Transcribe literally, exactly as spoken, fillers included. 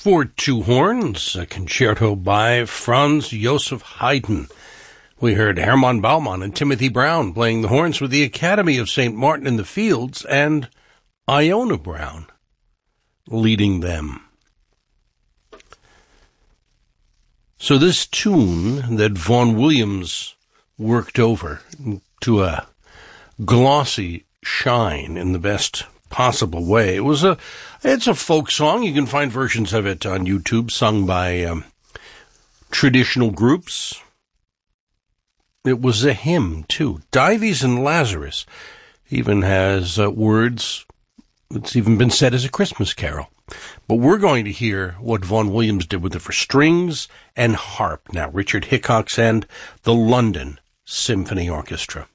For two horns, a concerto by Franz Joseph Haydn. We heard Hermann Baumann and Timothy Brown playing the horns with the Academy of Saint Martin in the Fields, and Iona Brown leading them. So this tune that Vaughan Williams worked over to a glossy shine in the best possible way. It was a, it's a folk song. You can find versions of it on YouTube, sung by um, traditional groups. It was a hymn, too. Dives and Lazarus even has uh, words. It's even been said as a Christmas carol. But we're going to hear what Vaughan Williams did with it for strings and harp. Now, Richard Hickox and the London Symphony Orchestra.